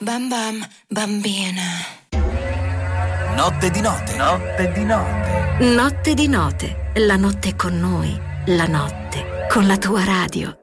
Bam bam, bambina. Notte di note. Notte di note. Notte di note. La notte con noi. La notte con la tua radio.